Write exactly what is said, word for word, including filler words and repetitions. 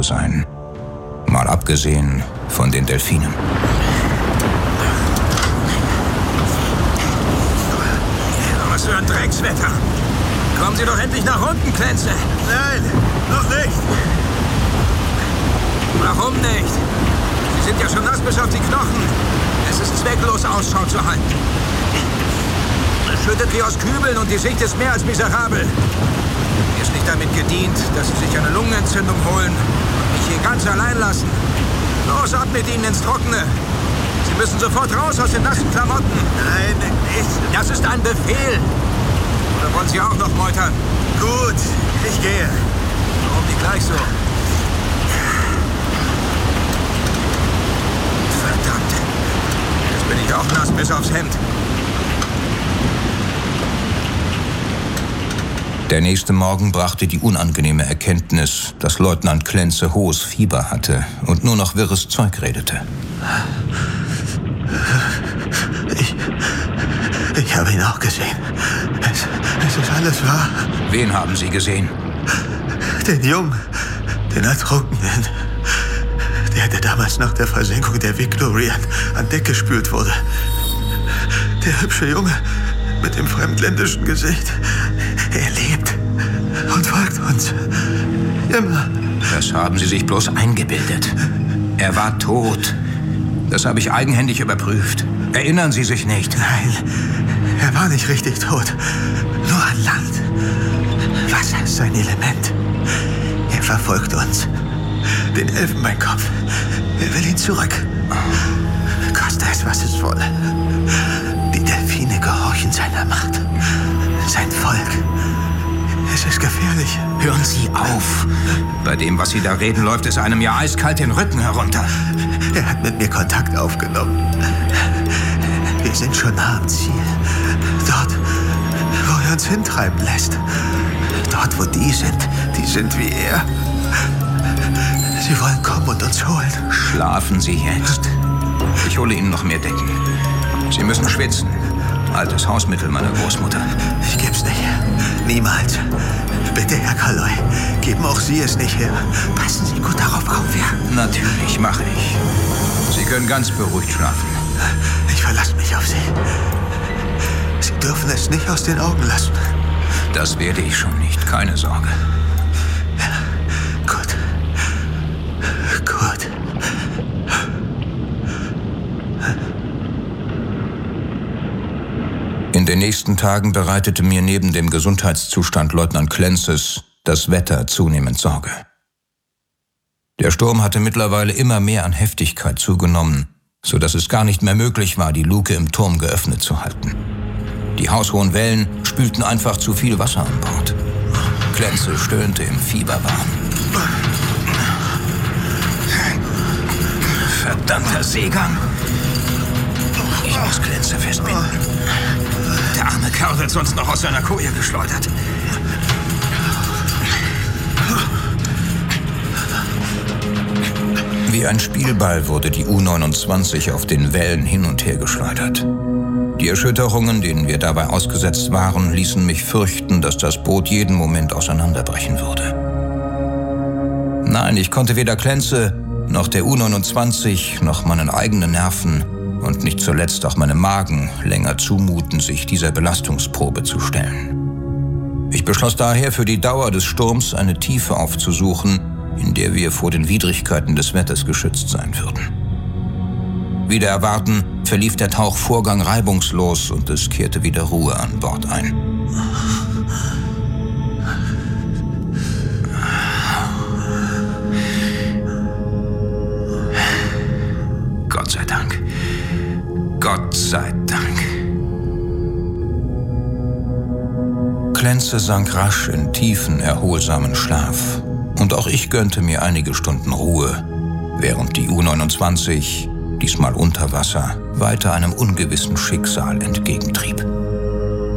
zu sein. Mal abgesehen von den Delfinen. Was für ein Dreckswetter. Kommen Sie doch endlich nach unten, Clancy. Nein, noch nicht. Warum nicht? Sie sind ja schon nass bis auf die Knochen. Es ist zwecklos, Ausschau zu halten. Es schüttet wie aus Kübeln und die Sicht ist mehr als miserabel. Mir ist nicht damit gedient, dass Sie sich eine Lungenentzündung holen und mich hier ganz allein lassen. Los, ab mit Ihnen ins Trockene. Sie müssen sofort raus aus den nassen Klamotten. Nein, ich... Das ist ein Befehl. Oder wollen Sie auch noch meutern? Gut, ich gehe. Warum nicht gleich so? Verdammt. Jetzt bin ich auch nass bis aufs Hemd. Der nächste Morgen brachte die unangenehme Erkenntnis, dass Leutnant Clancy hohes Fieber hatte und nur noch wirres Zeug redete. Ich... Ich habe ihn auch gesehen. Es, es ist alles wahr. Wen haben Sie gesehen? Den Jungen, den Ertrunkenen. Der, der damals nach der Versenkung der Victory an, an Deck gespült wurde. Der hübsche Junge mit dem fremdländischen Gesicht. Er lebt und folgt uns. Immer. Das haben Sie sich bloß eingebildet. Er war tot. Das habe ich eigenhändig überprüft. Erinnern Sie sich nicht? Nein, er war nicht richtig tot. Nur an Land. Wasser ist sein Element. Er verfolgt uns. Den Elfenbeinkopf. Er will ihn zurück. Koste es, was es wolle. Die Delfine gehorchen seiner Macht. Sein Volk. Es ist gefährlich. Hören Sie auf. Bei dem, was Sie da reden, läuft es einem ja eiskalt den Rücken herunter. Er hat mit mir Kontakt aufgenommen. Wir sind schon nah am Ziel. Dort, wo er uns hintreiben lässt. Dort, wo die sind, die sind wie er. Sie wollen kommen und uns holen. Schlafen Sie jetzt. Ich hole Ihnen noch mehr Decken. Sie müssen schwitzen. Altes Hausmittel meiner Großmutter. Ich geb's nicht. Niemals. Bitte, Herr Kaloi, geben auch Sie es nicht her. Passen Sie gut darauf auf, ja? Natürlich, mache ich. Sie können ganz beruhigt schlafen. Ich verlasse mich auf Sie. Sie dürfen es nicht aus den Augen lassen. Das werde ich schon nicht, keine Sorge. Ja, gut. Gut. In den nächsten Tagen bereitete mir neben dem Gesundheitszustand Leutnant Clancy's das Wetter zunehmend Sorge. Der Sturm hatte mittlerweile immer mehr an Heftigkeit zugenommen, so dass es gar nicht mehr möglich war, die Luke im Turm geöffnet zu halten. Die haushohen Wellen spülten einfach zu viel Wasser an Bord. Clancy stöhnte im Fieberwahn. Verdammter Seegang! Ich muss Clancy festbinden. Der arme Kerl wird sonst noch aus seiner Koje geschleudert. Wie ein Spielball wurde die U neunundzwanzig auf den Wellen hin und her geschleudert. Die Erschütterungen, denen wir dabei ausgesetzt waren, ließen mich fürchten, dass das Boot jeden Moment auseinanderbrechen würde. Nein, ich konnte weder Clancy, noch der U neunundzwanzig, noch meinen eigenen Nerven und nicht zuletzt auch meinem Magen länger zumuten, sich dieser Belastungsprobe zu stellen. Ich beschloss daher, für die Dauer des Sturms eine Tiefe aufzusuchen, in der wir vor den Widrigkeiten des Wetters geschützt sein würden. Wider Erwarten verlief der Tauchvorgang reibungslos und es kehrte wieder Ruhe an Bord ein. Gott sei Dank. Gott sei Dank. Clancy sank rasch in tiefen, erholsamen Schlaf. Und auch ich gönnte mir einige Stunden Ruhe, während die U neunundzwanzig, diesmal unter Wasser, weiter einem ungewissen Schicksal entgegentrieb.